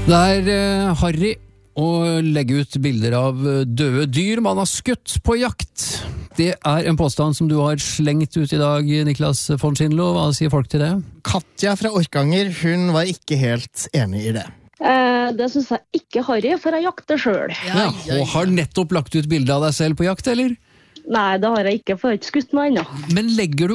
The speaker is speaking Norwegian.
Det harry å legge ut bilder av døde dyr man har skutt på jakt. Det en påstand som du har slengt ut i dag, Niklas von Schindlo. Hva sier folk til det? Katja fra Orkanger, hun var ikke helt enig i det. Det synes jeg ikke harry, for jeg jakter selv. Ja, og har nettopp lagt ut bilder av deg selv på jakt, eller? Nei, det har jeg ikke, for jeg har ikke skutt noe ennå. Men legger du